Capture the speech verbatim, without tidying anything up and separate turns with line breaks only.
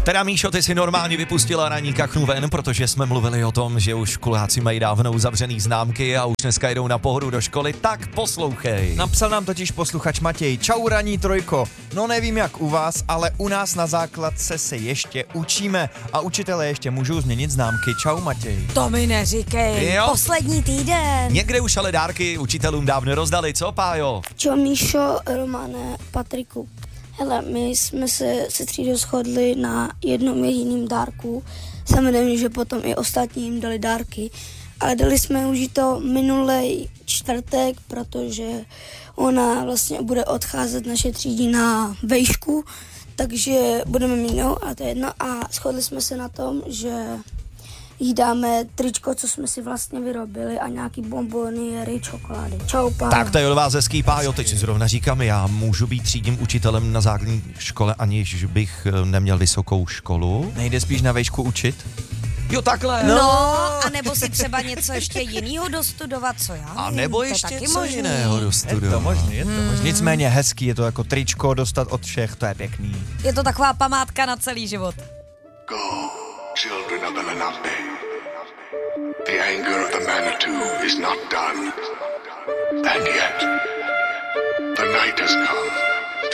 Teda Míšo, ty si normálně vypustila ranní kachnu ven, protože jsme mluvili o tom, že už školáci mají dávno uzavřený známky a už dneska jdou na pohodu do školy, tak poslouchej.
Napsal nám totiž posluchač Matěj. Čau ranní trojko. No nevím jak u vás, ale u nás na základce se ještě učíme a učitelé ještě můžou změnit známky. Čau Matěj.
To mi neříkej.
Jo.
Poslední týden.
Někde už ale dárky učitelům dávno rozdali, co Pájo?
Čau Míšo, Romane, Patriku. Hele, my jsme se se třídou shodli na jednom jediném dárku. Samozřejmě, že potom i ostatní jim dali dárky. Ale dali jsme už to minulý čtvrtek, protože ona vlastně bude odcházet naše třídy na vejšku, takže budeme mít no a to je jedno. A shodli jsme se na tom, že jí dáme tričko, co jsme si vlastně vyrobili a nějaký bonboniéry, čokolády. Čau, pán.
Tak to je od vás hezký Pájo, teď si zrovna říkám, já můžu být třídním učitelem na základní škole, aniž bych neměl vysokou školu?
Nejde spíš na vejšku učit?
Jo, takhle.
No, a nebo si třeba něco ještě jinýho dostudovat, co já
A
vím,
nebo
to je
ještě
taky
co
možný.
jiného
Je to
dostudovat.
možný, je to možný. Nicméně hezký, je to jako tričko dostat od všech, to je pěkný.
Je to taková památka na celý život.
Go, children of the Lenape. The anger of the Manitou is not done. And yet, the night has come.